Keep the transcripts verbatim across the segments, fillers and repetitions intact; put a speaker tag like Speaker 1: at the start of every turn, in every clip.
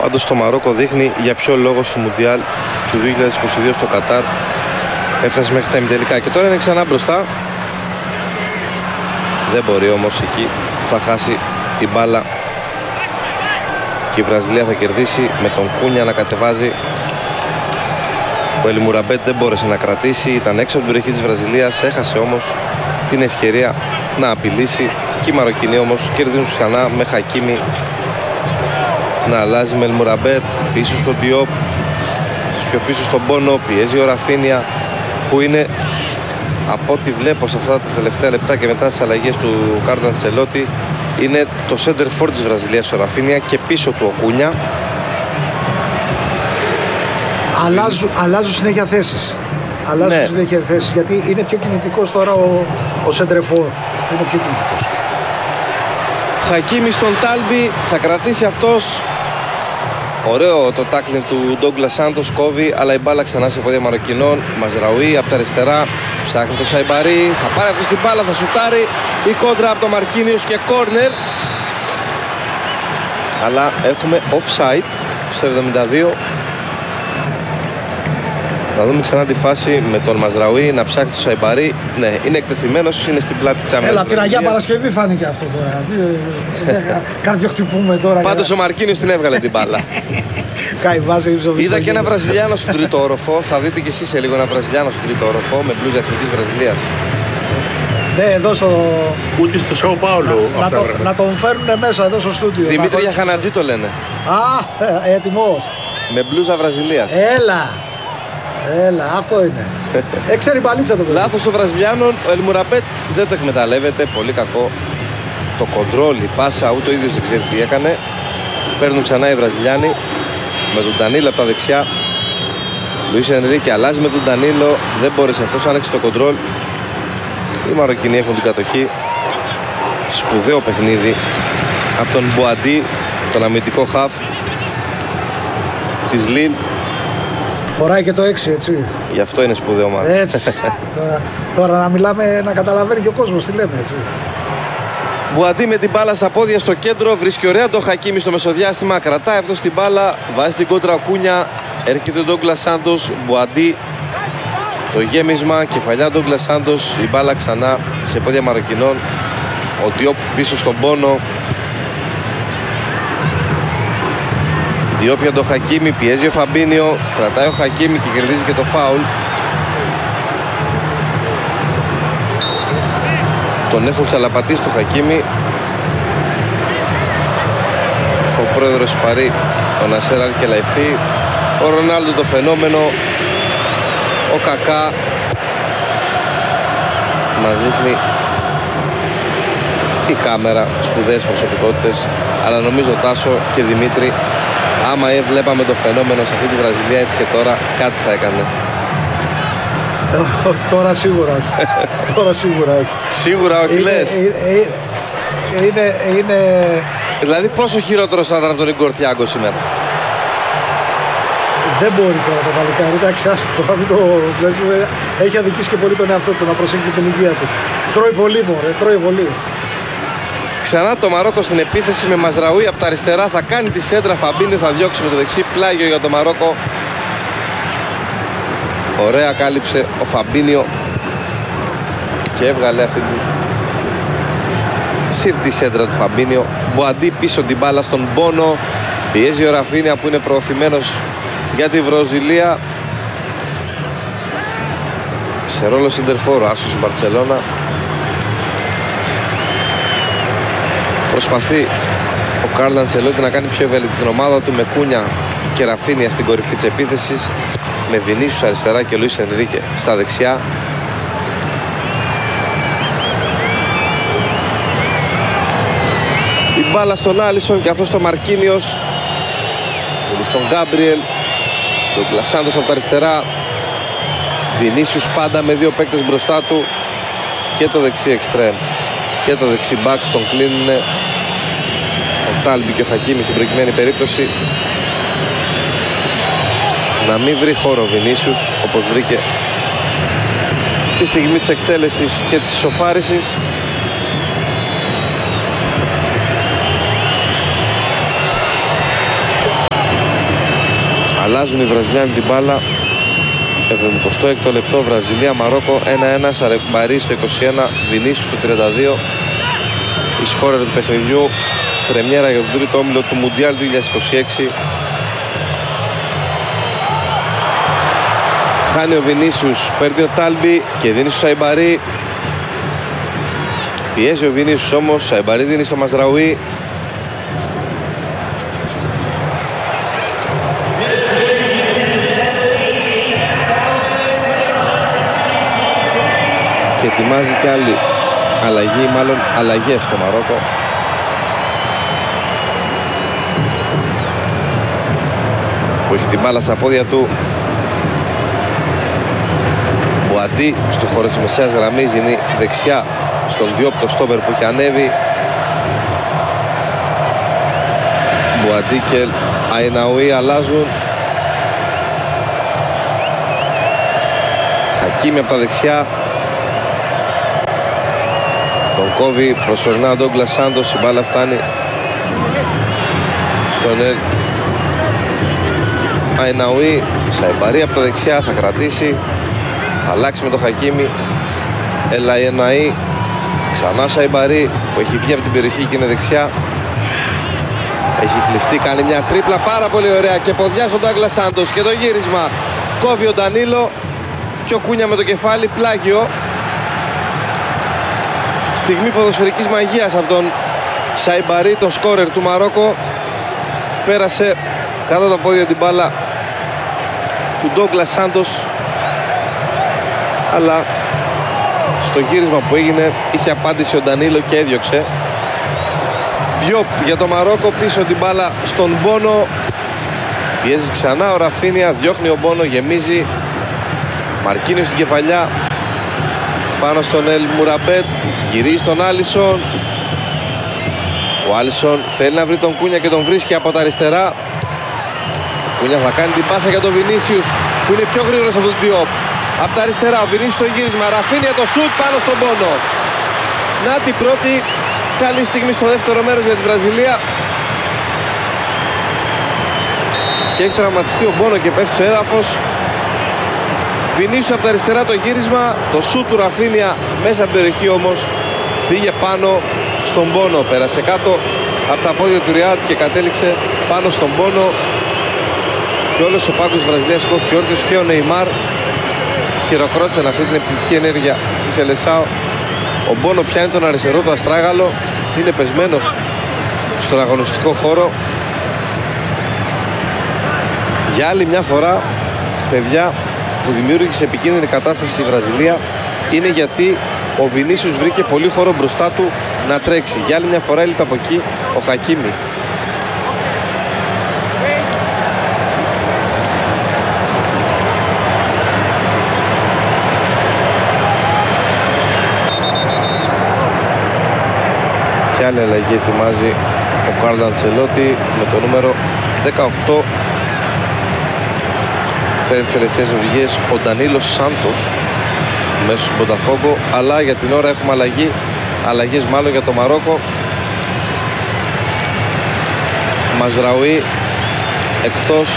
Speaker 1: Πάντως το Μαρόκο δείχνει για ποιο λόγο στο Μουντιάλ του δύο χιλιάδες είκοσι δύο στο Κατάρ έφτασε μέχρι τα ημιτελικά. Και τώρα είναι ξανά μπροστά. Δεν μπορεί όμως, εκεί θα χάσει την μπάλα και η Βραζιλία θα κερδίσει με τον Κούνια να κατεβάζει. Ο Ελ Μουραμπέτ δεν μπόρεσε να κρατήσει, ήταν έξω από την περιοχή της Βραζιλίας, έχασε όμως την ευκαιρία να απειλήσει. Και οι Μαροκινοί όμως κερδίζουν ξανά με Χακίμι να αλλάζει με Ελ Μουραμπέτ πίσω στον Διόπ, πιο πίσω στον Μπόνο, πιέζει ο Ραφίνια που είναι, από ό,τι βλέπω σε αυτά τα τελευταία λεπτά και μετά τις αλλαγές του Κάρλο Αντσελότη, είναι το center for της Βραζιλίας ο Ραφίνια και πίσω του ο Κούνια.
Speaker 2: Αλλάζουν, αλλάζουν συνέχεια θέσεις. Αλλάζουν ναι. συνέχεια θέσεις γιατί είναι πιο κινητικός τώρα ο, ο Σεντρεφόρ. Είναι πιο κινητικός.
Speaker 1: Χακίμι στον Τάλμπι, θα κρατήσει αυτός. Ωραίο το τάκλινγκ του Ντόγκλα Σάντος, κόβει, αλλά η μπάλα ξανά σε πόδια Μαροκινών. Μαζραουί από τα αριστερά, ψάχνει το Σαϊμπαρί, θα πάρει αυτό την μπάλα, θα σουτάρει. Η κόντρα από το Μαρκίνιος και κόρνερ. Αλλά έχουμε offside στο εβδομήντα δύο. Θα δούμε ξανά τη φάση με τον Μαζραουί να ψάχνει το Σαϊμπαρί. Ναι, είναι εκτεθειμένος, είναι στην πλάτη της άμυνας.
Speaker 2: Έλα, την Αγία Παρασκευή φάνηκε αυτό τώρα. Καρδιοχτυπούμε τώρα.
Speaker 1: Πάντως ο Μαρκίνιος την έβγαλε την μπάλα. Είδα και ένα Βραζιλιάνο στον τρίτο όροφο. Θα δείτε κι εσείς σε λίγο ένα Βραζιλιάνο στον τρίτο όροφο με μπλούζα εθνικής Βραζιλίας.
Speaker 2: Ναι, εδώ στο.
Speaker 3: Ούτε στο Σάο Πάολο.
Speaker 2: Να, να, το, να τον φέρουν μέσα εδώ στο στούντιο.
Speaker 1: Δημήτρη Γιαχανατζή το λένε.
Speaker 2: Α, έτοιμος.
Speaker 1: Με μπλούζα Βραζιλίας.
Speaker 2: Έλα. Έλα, αυτό είναι. Έξερει μπαλίτσα το παιδί.
Speaker 1: Λάθος των Βραζιλιάνων. Ο Ελ Μουραμπέτ δεν το εκμεταλλεύεται. Πολύ κακό το κοντρόλ. Η πάσα ούτε ο ίδιος δεν ξέρει τι έκανε. Παίρνουν ξανά οι Βραζιλιάνοι με τον Ντανίλο από τα δεξιά. Λουίς Ενρίκε αλλάζει με τον Ντανίλο. Δεν μπόρεσε αυτός, άνοιξε το κοντρόλ. Οι Μαροκινοί έχουν την κατοχή. Σπουδαίο παιχνίδι από τον Μπουαντί, τον αμυντικό χαφ της Λίλ.
Speaker 2: Φοράει και το έξι, έτσι.
Speaker 1: Γι' αυτό είναι σπουδαίο μάτι.
Speaker 2: Έτσι. τώρα, τώρα να μιλάμε, να καταλαβαίνει και ο κόσμος τι λέμε, έτσι.
Speaker 1: Μπουαντί με την μπάλα στα πόδια στο κέντρο. Βρίσκει ωραία το Χακίμι στο μεσοδιάστημα. Κρατάει αυτό την μπάλα. Βάζει την κόντρα ο Κούνια. Έρχεται ο Ντόγκλα Σάντος. Μπουαντί. Το γέμισμα. Κεφαλιά Ντόγκλα Σάντος. Η μπάλα ξανά σε πόδια Μαροκινών. Ο Διόπ πίσω στον Πόνο. Διόπ για το Χακίμι. Πιέζει ο Φαμπίνιο. Κρατάει ο Χακίμι και κερδίζει και το φάουλ. Τον έχουν τσαλαπατήσει το Χακίμι. Ο πρόεδρος Παρί, ο Νασέρ Αλ Κελαϊφή. Ο Ρονάλντο το φαινόμενο. Ο Κακά. Μας δείχνει η κάμερα σπουδαίες προσωπικότητες. Αλλά νομίζω Τάσο και Δημήτρη, άμα βλέπαμε το φαινόμενο σε αυτή τη Βραζιλία έτσι και τώρα, κάτι θα έκανε.
Speaker 2: Όχι, τώρα σίγουρα όχι. Τώρα σίγουρα όχι.
Speaker 1: Σίγουρα όχι, είναι, λες.
Speaker 2: Είναι, είναι, είναι...
Speaker 1: Δηλαδή πόσο χειρότερος θα ήταν από τον Ιγκόρ Θιάγκο σήμερα.
Speaker 2: Δεν μπορεί τώρα το παλικάρι. Εντάξει, άστο τώρα, μην το βλέπουμε. Έχει αδικήσει και πολύ τον εαυτό του να προσέχει την υγεία του. Τρώει πολύ, μωρέ, τρώει πολύ.
Speaker 1: Ξανά το Μαρόκο στην επίθεση με Μαζραουί από τα αριστερά. Θα κάνει τη σέντρα. Φαμπίνιο θα διώξει με το δεξί. Πλάγιο για το Μαρόκο. Ωραία κάλυψε ο Φαμπίνιο και έβγαλε αυτή τη σύρτη σέντρα του Φαμπίνιο. Μπουαντί πίσω την μπάλα στον Πόνο. Πιέζει ο Ραφίνια που είναι προωθημένος για τη Βραζιλία. Σε ρόλο σεντερφόρ άσος Μπαρτσελώνα. Προσπαθεί ο Κάρλο Αντσελότη να κάνει πιο ευέλικτη την ομάδα του με Κούνια και Ραφίνια στην κορυφή της επίθεσης, με Βινίσιους αριστερά και Λουίς Ενρίκε στα δεξιά. Η μπάλα στον Άλισον και αυτό στο Μαρκίνιος. Είναι στον Γκάμπριελ. Τον Κλασάντος από τα αριστερά. Βινίσιους πάντα με δύο παίκτες μπροστά του. Και το δεξί εξτρέμ και το δεξί μπακ τον κλείνουν ο Τάλμπι και ο Χακίμι στην προκειμένη περίπτωση. Να μην βρει χώρο ο Βινίσιους όπως βρήκε τη στιγμή της εκτέλεσης και της ισοφάρισης. Αλλάζουν οι Βραζιλιάνοι την μπάλα. εβδομηκοστό έκτο λεπτό, Βραζιλία Μαρόκο ένα ένα, Σαϊμπαρί στο είκοσι ένα, Βινίσιους στο τριάντα δύο. Η σκόρερ του παιχνιδιού, πρεμιέρα για τον τρίτο όμιλο του Μουντιάλ δύο χιλιάδες είκοσι έξι. Χάνει ο Βινίσιους, παίρνει ο Τάλμπι και δίνει στο Σαϊμπαρί. Πιέζει ο Βινίσιους όμως, Σαϊμπαρί δίνει στο Μαζραουί. Και ετοιμάζει και άλλη αλλαγή, μάλλον αλλαγές στο Μαρόκο. Που έχει την μπάλα στα πόδια του. Μπουαντί στο χώρο της μεσαίας γραμμής, δίνει δεξιά στον Διόπ, το στόπερ που έχει ανέβει. Μπουαντί και Αϊναουί αλλάζουν. Χακίμι από τα δεξιά. Τον κόβει, προσωρινά ο Ντόγκλας Σάντος, η μπάλα φτάνει στον Ελ Αϊναουί. Σαϊμπαρί από τα δεξιά, θα κρατήσει, θα αλλάξει με το Χακίμι. Ελ Αϊναουί, ξανά Σαϊμπαρί που έχει βγει από την περιοχή και είναι δεξιά. Έχει κλειστεί, κάνει μια τρίπλα πάρα πολύ ωραία και ποδιά στον Ντόγκλας Σάντος και το γύρισμα. Κόβει ο Ντανίλο, πιο κούνια με το κεφάλι, πλάγιο. Στιγμή ποδοσφαιρικής μαγείας από τον Σαϊμπαρί, τον σκόρερ του Μαρόκο. Πέρασε κάτω τα πόδια την μπάλα του Ντόγκλας Σάντος, αλλά στο γύρισμα που έγινε είχε απάντηση ο Ντανίλο και έδιωξε. Διόπ για το Μαρόκο, πίσω την μπάλα στον Μπόνο. Πιέζει ξανά ο Ραφίνια, διώχνει ο Μπόνο, γεμίζει. Μαρκίνιος στην κεφαλιά. Πάνω στον Ελ Μουραμπέτ, γυρίζει στον Άλισον. Ο Άλισον θέλει να βρει τον Κούνια και τον βρίσκει από τα αριστερά. Ο Κούνια θα κάνει την πάσα για τον Βινίσιους που είναι πιο γρήγορος από τον Διόπ. Από τα αριστερά ο Βινίσιους στο γύρισμα, Ραφίνια το σουτ πάνω στον Πόνο. Να την πρώτη καλή στιγμή στο δεύτερο μέρος για τη Βραζιλία. Και έχει τραυματιστεί ο Μπόνο και πέφτει στο έδαφος. Βινίσιους από τα αριστερά το γύρισμα, το σούτ του Ραφίνια μέσα από την περιοχή όμως πήγε πάνω στον Μπόνο. Πέρασε κάτω από τα πόδια του Ριάντ και κατέληξε πάνω στον Μπόνο. Και όλος ο πάγκος της Βραζιλίας σηκώθηκε όρθιος και ο Νεϊμάρ χειροκρότησαν αυτή την επιθετική ενέργεια της Σελεσάο. Ο Μπόνο πιάνει τον αριστερό του αστράγαλο, είναι πεσμένος στον αγωνιστικό χώρο. Για άλλη μια φορά, παιδιά, που δημιούργησε επικίνδυνη κατάσταση η Βραζιλία είναι γιατί ο Βινίσιους βρήκε πολύ χώρο μπροστά του να τρέξει. Για άλλη μια φορά έλειπε από εκεί ο Χακίμι. Και άλλη αλλαγή ετοιμάζει ο Κάρλο Αντσελότη με το νούμερο δεκαοκτώ. Παίρνει τις τελευταίες οδηγίες ο Ντανίλο Σάντος μέσω του Μποταφόγκο, αλλά για την ώρα έχουμε αλλαγή, αλλαγές μάλλον για το Μαρόκο. Μαζραουί εκτός,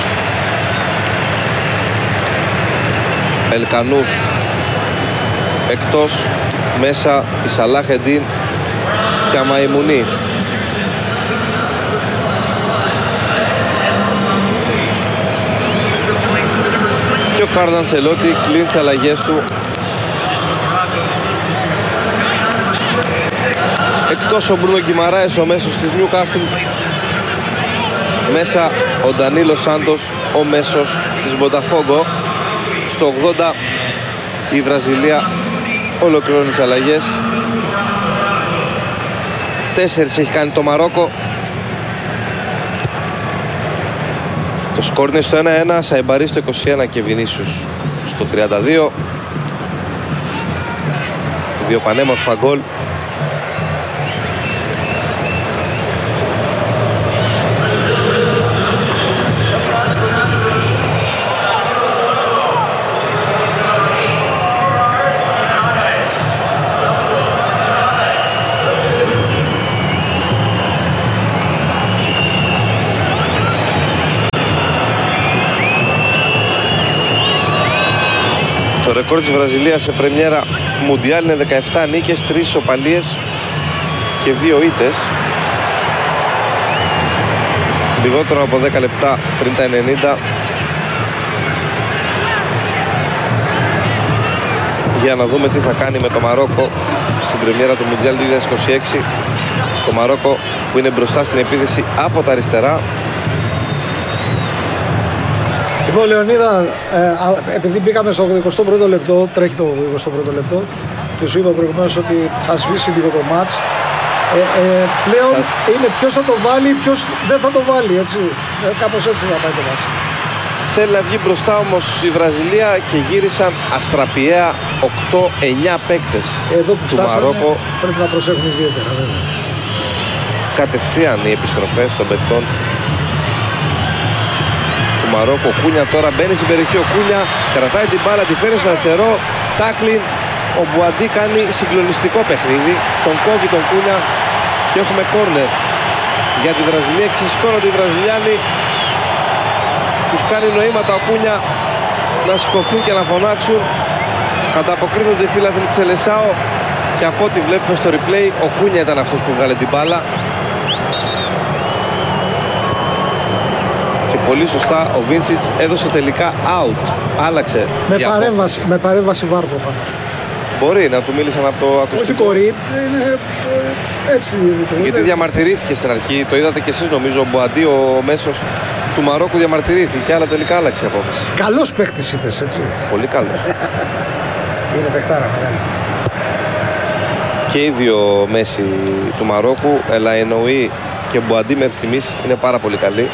Speaker 1: Ελκανούς εκτός, μέσα η Σαλάχ Εντίν και Αμαϊμουνί. Και ο Κάρλο Αντσελότη κλείνει τις αλλαγές του. Εκτός ο Μπρούνο Γκιμαράες, ο μέσος της Νιουκάστλ. Μέσα ο Ντανίλο Σάντος, ο μέσος της Μποταφόγκο. Στο ογδόντα η Βραζιλία ολοκληρώνει τις αλλαγές. Τέσσερις έχει κάνει το Μαρόκο. Το σκορ είναι στο ένα ένα, Σαϊμπαρί στο είκοσι ένα και Βινίσιους στο τριάντα δύο. Δύο πανέμορφα γκολ. Το ρεκόρ της Βραζιλίας σε πρεμιέρα Μουντιάλ είναι δεκαεπτά νίκες, τρεις ισοπαλίες και δύο ήττες. Λιγότερο από δέκα λεπτά πριν τα ενενήντα. Για να δούμε τι θα κάνει με το Μαρόκο στην πρεμιέρα του Μουντιάλ δύο χιλιάδες είκοσι έξι. Το Μαρόκο που είναι μπροστά στην επίθεση από τα αριστερά.
Speaker 2: Λοιπόν, Λεωνίδα, ε, επειδή μπήκαμε στο εικοστό πρώτο λεπτό, τρέχει το εικοστό πρώτο λεπτό και σου είπα προηγουμένως ότι θα σβήσει λίγο το μάτς. Ε, ε, πλέον θα... είναι ποιος θα το βάλει, ποιος δεν θα το βάλει, έτσι. Ε, κάπως έτσι θα πάει το μάτς.
Speaker 1: Θέλει να βγει μπροστά όμως η Βραζιλία και γύρισαν αστραπιαία οκτώ εννιά παίκτες.
Speaker 2: Εδώ που
Speaker 1: του
Speaker 2: φτάσανε,
Speaker 1: Μαρόκο.
Speaker 2: Πρέπει να προσέχουν ιδιαίτερα, βέβαια.
Speaker 1: Κατευθείαν οι επιστροφές των παικτών του Μαρόκο. Ο Κούνια τώρα μπαίνει στην περιοχή. Ο Κούνια κρατάει την μπάλα, τη φέρνει στο αριστερό. Τάκλιν. Ο Μπουαντί κάνει συγκλονιστικό παιχνίδι. Τον κόβει τον Κούνια και έχουμε κόρνερ για τη Βραζιλία. Ξεσηκώνονται οι Βραζιλιάνοι. Τους κάνει νοήματα ο Κούνια να σηκωθούν και να φωνάξουν. Ανταποκρίνονται οι φίλαθλοι της Σελεσάο και από ό,τι βλέπουμε στο replay ο Κούνια ήταν αυτός που βγάλε την μπάλα. Και πολύ σωστά ο Βίντσιτς έδωσε τελικά out. Άλλαξε
Speaker 2: με παρέμβαση, με παρέμβαση βάρ προφανώς.
Speaker 1: Μπορεί να του μίλησαν από το ακουστικό.
Speaker 2: Όχι μπορεί, είναι ε, έτσι.
Speaker 1: Γιατί διαμαρτυρήθηκε στην αρχή, το είδατε και εσείς νομίζω, ο Μπουαντί, ο μέσος του Μαρόκου διαμαρτυρήθηκε, αλλά τελικά άλλαξε η απόφαση.
Speaker 2: Καλός παίκτης είπες, έτσι.
Speaker 1: Πολύ καλός.
Speaker 2: Είναι παιχτάρα μεγάλη.
Speaker 1: Και οι δύο μέση του Μαρόκου, Ελαϊνοή και Μπουαντί μέχρι στιγμής είναι πάρα πολύ καλοί.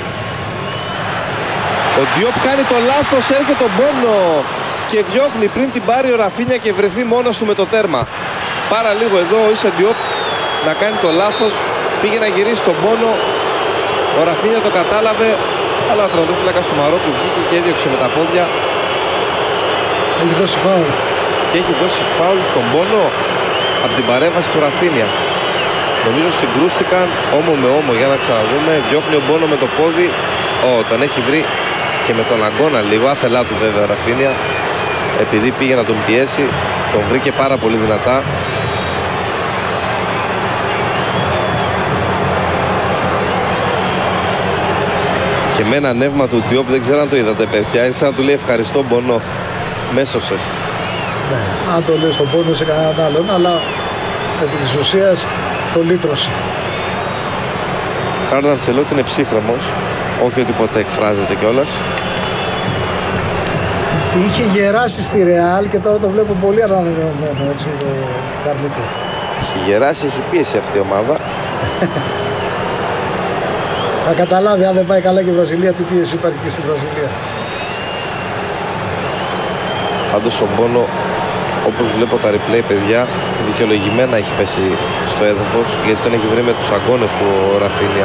Speaker 1: Ο Διόπ κάνει το λάθος, έρχεται τον πόνο και διώχνει πριν την πάρει ο Ραφίνια και βρεθεί μόνος του με το τέρμα. Πάρα λίγο εδώ είσαι Διόπ να κάνει το λάθος, πήγε να γυρίσει τον πόνο. Ο Ραφίνια το κατάλαβε, αλλά ο τερματοφύλακας του Μαρόκου βγήκε και έδιωξε με τα πόδια.
Speaker 2: Έχει δώσει φάουλ.
Speaker 1: Και έχει δώσει φάουλ στον πόνο από την παρέμβαση του Ραφίνια. Νομίζω συγκρούστηκαν όμο με όμο, για να ξαναδούμε. Διώχνει ο Μπόνο με το πόδι. Ω, τον έχει βρει και με τον αγκώνα λίγο. Άθελά του βέβαια ο Ραφίνια. Επειδή πήγε να τον πιέσει, τον βρήκε πάρα πολύ δυνατά. Και με ένα νεύμα του Διόπ, δεν ξέρω αν το είδατε παιδιά, είναι σαν να του λέει ευχαριστώ Μπονό. Μέσωσες.
Speaker 2: Ναι, αν το λέει στον Πόνο σε κανέναν άλλον, αλλά επί της ουσίας το λύτρωσε.
Speaker 1: Κάρλο Αντσελότη είναι ψύχρεμος, όχι ότι ποτέ εκφράζεται κιόλας.
Speaker 2: Είχε γεράσει στη Ρεάλ και τώρα το βλέπω πολύ ανανεωμένο, έτσι, το Καρλίτο.
Speaker 1: Έχει γεράσει, έχει πίεση αυτή η ομάδα.
Speaker 2: Θα καταλάβει αν δεν πάει καλά και η Βραζιλία τι πίεση υπάρχει και στη Βραζιλία.
Speaker 1: Πάντως ο Μπόνο, όπως βλέπω τα replay παιδιά, δικαιολογημένα έχει πέσει στο έδαφος, γιατί τον έχει βρει με τους αγκώνες του ο Ραφίνια.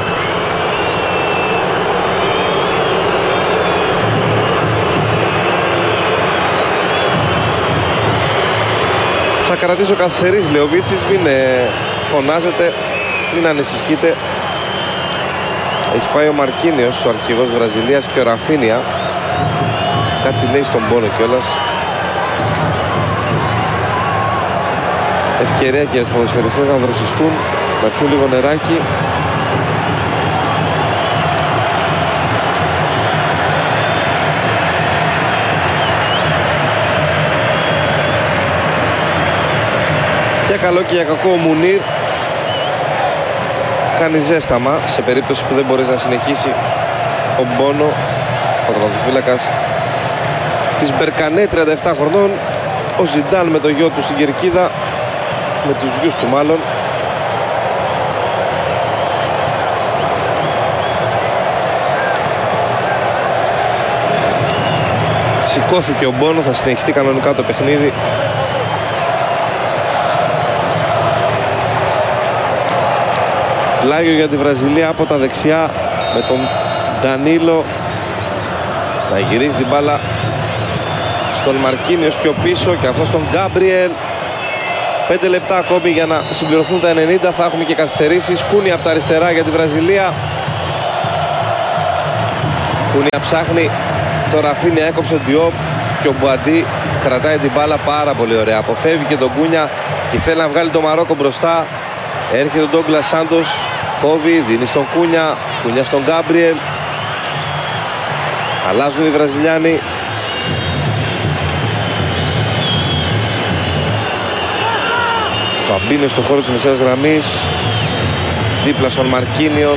Speaker 1: Θα κρατήσω καθυστερείς, λέει ο Βίτσις, μην ε, φωνάζετε, μην ανησυχείτε. Έχει πάει ο Μαρκίνιος, ο αρχηγός Βραζιλίας, και ο Ραφίνια. Κάτι λέει στον Μπόνο κιόλας. Ευκαιρία και οι ποδοσφαιριστές να δροσιστούν, να πιούν λίγο νεράκι. Για καλό και για κακό ο Μουνίρ κάνει ζέσταμα σε περίπτωση που δεν μπορείς να συνεχίσει ο Μπόνο, ο τερματοφύλακας της Μπερκανέ, τριάντα επτά χρονών. Ο Ζιντάν με το γιο του στην κερκίδα, με τους γιους του μάλλον. Σηκώθηκε ο Μπόνο, θα συνεχιστεί κανονικά το παιχνίδι. Πλάγιο για τη Βραζιλία από τα δεξιά με τον Ντανίλο να γυρίζει την μπάλα στον Μαρκίνιος πιο πίσω και αυτό στον Γκάμπριελ. Πέντε λεπτά ακόμη για να συμπληρωθούν τα ενενήντα, θα έχουμε και καθυστερήσεις. Κούνια από τα αριστερά για τη Βραζιλία. Κούνια ψάχνει, το Ραφίνια έκοψε ο Διόπ, και ο Μπουαντί κρατάει την μπάλα πάρα πολύ ωραία. Αποφεύγει και τον Κούνια και θέλει να βγάλει το Μαρόκο μπροστά. Έρχεται ο Ντόγκλας Σάντος, κόβει, δίνει στον Κούνια, Κούνια στον Γκάμπριελ. Αλλάζουν οι Βραζιλιάνοι. Φαμπίνο στο χώρο της μεσαίας γραμμής, δίπλα στον Μαρκίνιος.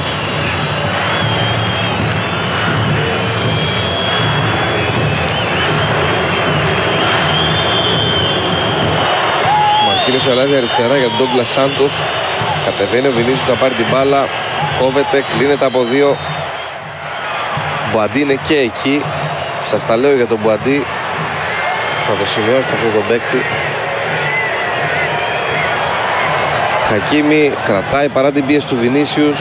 Speaker 1: Ο Μαρκίνιος αλλάζει αριστερά για τον Ντόγκλας Σάντος. Κατεβαίνει ο Βινίσιος να πάρει την μπάλα, κόβεται, κλείνεται από δύο. Μπουαντί είναι και εκεί. Σας τα λέω για τον Μπουαντί, θα το σημειώσετε αυτό τον παίκτη. Χακίμι κρατάει παρά την πίεση του Βινίσιους.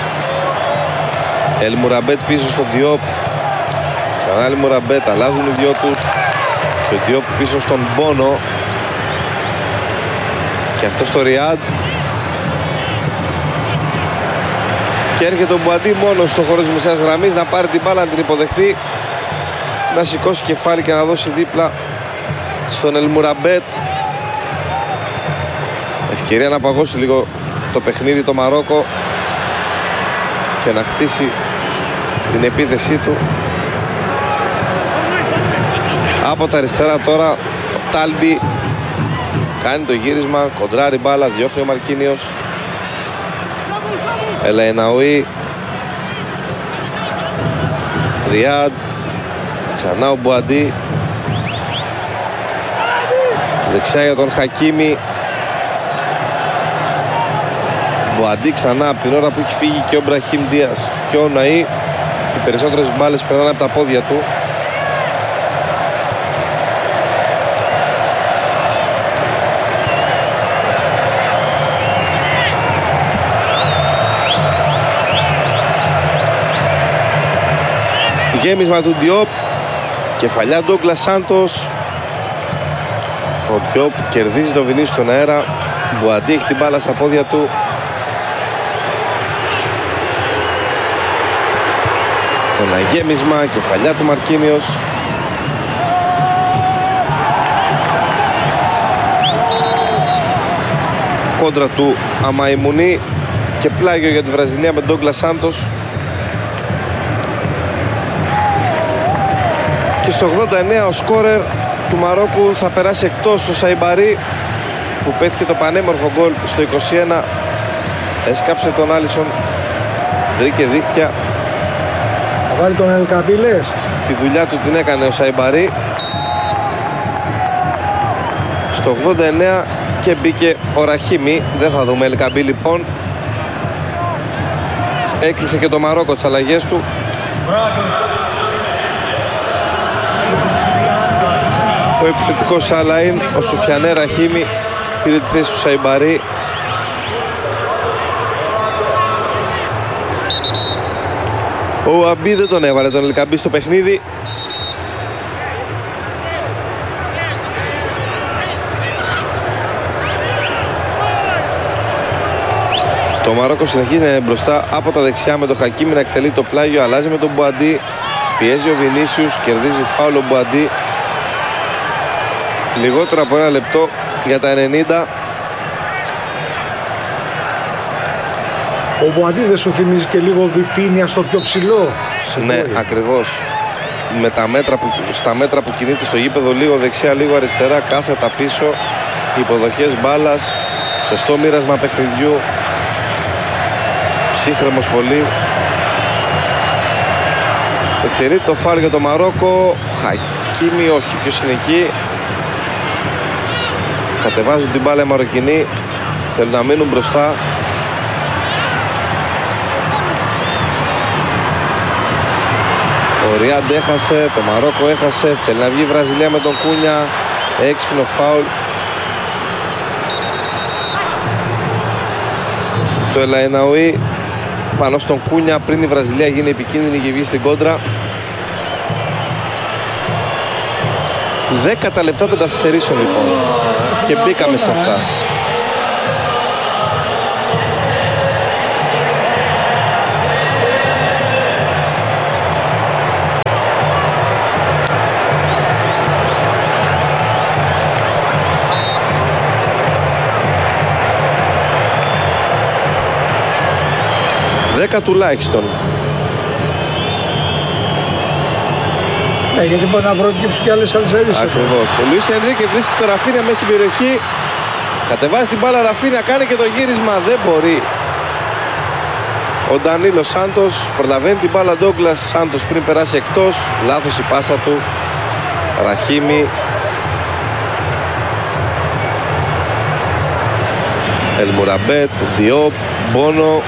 Speaker 1: Ελ Μουραμπέτ πίσω στον Διόπ. Ξανά Ελ Μουραμπέτ, αλλάζουν οι δυο τους. Και ο Διόπ πίσω στον Μπόνο. Και αυτό στο Ριάντ. Και έρχεται ο Μπουαντί μόνος στο χώρο της μεσαίας γραμμής να πάρει την μπάλα, να την υποδεχθεί, να σηκώσει κεφάλι και να δώσει δίπλα στον Ελ Μουραμπέτ. Ευκαιρία να παγώσει λίγο το παιχνίδι το Μαρόκο και να χτίσει την επίθεσή του. Από τα αριστερά τώρα ο Τάλμπι κάνει το γύρισμα, κοντράρει μπάλα, διώχνει ο Μαρκίνιος. Ελαϊναουί, Ριάντ, ξανά ο Μπουαντί, δεξιά για τον Χακίμι. Μπουαντί ξανά από την ώρα που έχει φύγει και ο Μπραχίμ Ντίας και ο Ναΐ. Οι περισσότερες μπάλες περνάνε από τα πόδια του. Γέμισμα του Διόπ, κεφαλιά Ντόγκλας Σάντος. Ο Διόπ κερδίζει το Βινίσιο στον αέρα. Μπουαντί έχει την μπάλα στα πόδια του. Ένα γέμισμα, κεφαλιά του Μαρκίνιος. Κόντρα του Αμαϊμουνί και πλάγιο για τη Βραζιλία με Ντόγκλας Σάντος. Και στο ογδόντα εννέα ο σκόρερ του Μαρόκου θα περάσει εκτός ο Σαϊμπαρί, που πέτυχε το πανέμορφο γκολ στο είκοσι ένα. Έσκαψε τον Άλισον, βρήκε δίχτυα.
Speaker 2: Θα βάλει τον Ελκαμπίλες.
Speaker 1: Τη δουλειά του την έκανε ο Σαϊμπαρί στο ογδόντα εννέα και μπήκε ο Ραχίμι. Δεν θα δούμε Ελκαμπί λοιπόν. Έκλεισε και το Μαρόκο τις αλλαγές του. Ο επιθετικός Σαλαΐν, ο Σουφιανέ Ραχίμι, πήρε τη θέση του Σαϊμπαρί. Ο Αμπί δεν τον έβαλε τον Ελκαμπί στο παιχνίδι. Το Μαρόκο συνεχίζει να είναι μπροστά από τα δεξιά με τον Χακίμι να εκτελεί το πλάγιο. Αλλάζει με τον Μπουαντί. Πιέζει ο Βινίσιους, κερδίζει φάουλ ο Μπουαντί. Λιγότερο από ένα λεπτό για τα ενενήντα.
Speaker 2: Ο Μπουαντί δεν σου θυμίζει και λίγο Βιτίνια στο πιο ψηλό?
Speaker 1: Ναι, μπορεί. Ακριβώς. Με τα μέτρα που, στα μέτρα που κινείται στο γήπεδο, λίγο δεξιά, λίγο αριστερά, κάθετα πίσω, υποδοχές μπάλας, σωστό μοίρασμα παιχνιδιού, ψύχρεμος πολύ. Εκτελεί το φάουλ για το Μαρόκο. Χακίμι, όχι, ποιος είναι εκεί? Κατεβάζουν την μπάλα οι Μαροκινοί, θέλουν να μείνουν μπροστά. Ο Ριάντ έχασε, το Μαρόκο έχασε, θέλει να βγει η Βραζιλία με τον Κούνια, έξυπνο φάουλ. Το Ελαϊναουί πάνω στον Κούνια πριν η Βραζιλία γίνει επικίνδυνη και βγει στην κόντρα. Δέκατα λεπτά των καθυστερήσεων λοιπόν και μπήκαμε σε αυτά. δέκα τουλάχιστον.
Speaker 2: Ναι, γιατί μπορεί να προκύψουν και άλλες καθυστερήσεις.
Speaker 1: Ακριβώς. Ο Λουίς Ενρίκε βρίσκει το Ραφίνια μέσα στην περιοχή. Κατεβάζει την μπάλα, Ραφίνια κάνει και το γύρισμα. Δεν μπορεί. Ο Ντανίλο Σάντος προλαβαίνει την μπάλα. Ντόγκλας Σάντος πριν περάσει εκτός. Λάθος η πάσα του. Ραχίμι. Ελμουραμπέτ, Διόπ, Μπόνο.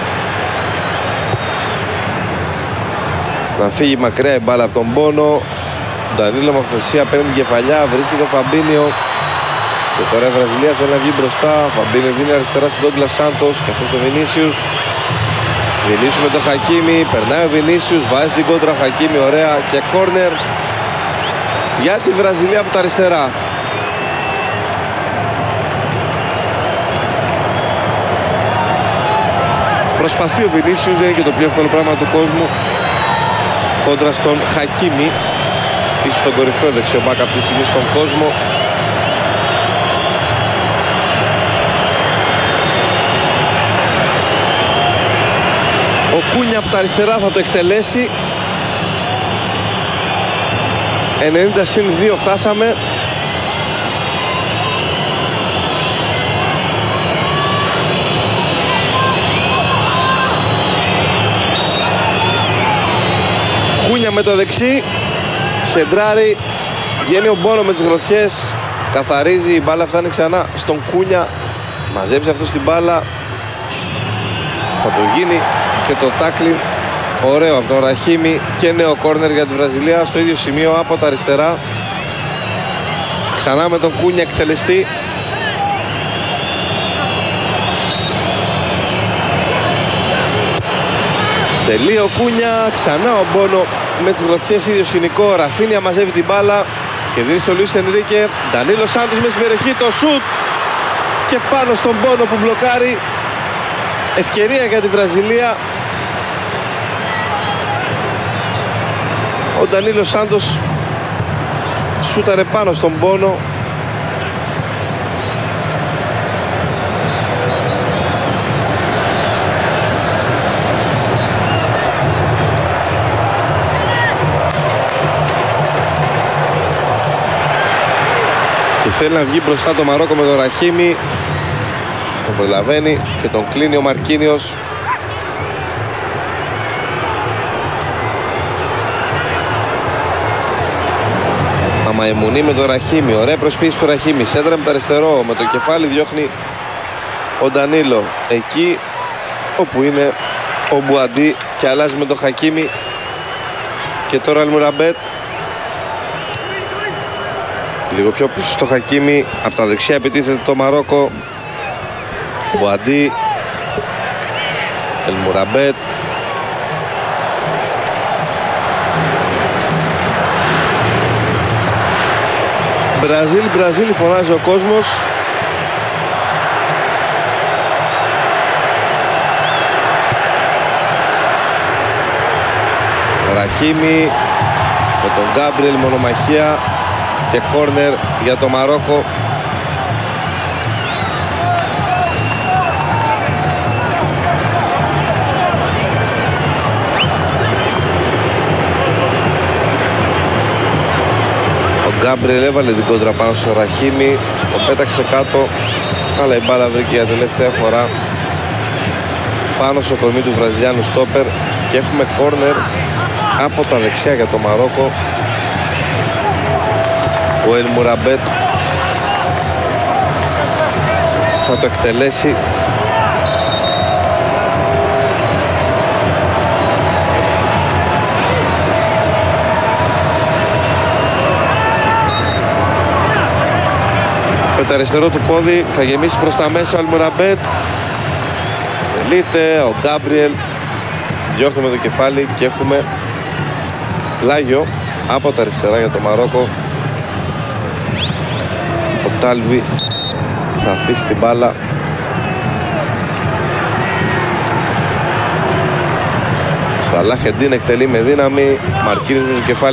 Speaker 1: Να φύγει μακριά η μπάλα από τον Μπόνο. Ντανίλο με αυθαιρεσία παίρνει την κεφαλιά. Βρίσκεται ο Φαμπίνιο. Και τώρα η Βραζιλία θέλει να βγει μπροστά. Φαμπίνιο δίνει αριστερά στον Ντόγκλας Σάντος. Και αυτό τον Βινίσιους. Βινίσιους με τον Χακίμι. Περνάει ο Βινίσιους. Βάζει την κόντρα Χακίμι. Ωραία. Και κόρνερ για τη Βραζιλία από τα αριστερά. Προσπαθεί ο Βινίσιους. Δεν είναι και το πιο εύκολο πράγμα του κόσμου. Κόντρα στον Χακίμι. Ίσως τον κορυφαίο δεξιό μπακ αυτή τη στιγμή στον κόσμο. Ο Κούνια από τα αριστερά θα το εκτελέσει. ενενήντα συν δύο φτάσαμε. Κούνια με το δεξί. Σεντράρι. Βγαίνει ο Μπόνο με τις γροθιές. Καθαρίζει, η μπάλα φτάνει ξανά στον Κούνια. Μαζέψει αυτό την μπάλα. Θα το γίνει και το τάκλιν. Ωραίο από τον Ραχίμι. Και νέο κόρνερ για τη Βραζιλία στο ίδιο σημείο από τα αριστερά. Ξανά με τον Κούνια εκτελεστή. Τελείο Κούνια. Ξανά ο Μπόνο με τις γροθιές, ίδιο σκηνικό. Ραφίνια μαζεύει την μπάλα και δίνει στο Λουίς Ενρίκε. Ντανίλο Σάντος μέσα στην περιοχή. Το σουτ και πάνω στον Μπόνο που μπλοκάρει. Ευκαιρία για τη Βραζιλία. Ο Ντανίλο Σάντος σούταρε πάνω στον Μπόνο. Και θέλει να βγει μπροστά το Μαρόκο με τον Ραχίμι. Τον προλαβαίνει και τον κλείνει ο Μαρκίνιος. Αμαϊμουνί με τον Ραχίμι. Ωραία προσπίση του Ραχίμι. Σέντρα με το αριστερό. Με το κεφάλι διώχνει ο Ντανίλο. Εκεί όπου είναι ο Μπουαντί και αλλάζει με τον Χακίμι. Και τώρα Ελμουραμπέτ. Λίγο πιο πίσω στο Χακίμι. Από τα δεξιά επιτίθεται το Μαρόκο. Μπουαντί. Ελμουραμπέτ. Μπραζίλ, Μπραζίλ φωνάζει ο κόσμος. Ραχίμι με τον Γκάμπριελ, μονομαχία και κόρνερ για το Μαρόκο. Ο Γκάμπριελ έβαλε την κόντρα πάνω στο Ραχίμι, τον πέταξε κάτω, αλλά η μπάλα βρήκε για τελευταία φορά πάνω στο κορμί του Βραζιλιάνου στόπερ και έχουμε κόρνερ από τα δεξιά για το Μαρόκο. Ο Ελμουραμπέτ θα το εκτελέσει. Με το αριστερό του πόδι θα γεμίσει προς τα μέσα ο Ελμουραμπέτ. Τελείται ο Γκάμπριελ. Διώχνουμε το κεφάλι και έχουμε πλάγιο από τα αριστερά για το Μαρόκο. Ο Τάλβι θα αφήσει την μπάλα. Σαλάχ Εντίν εκτελεί με δύναμη. Μαρκίνης με το κεφάλι.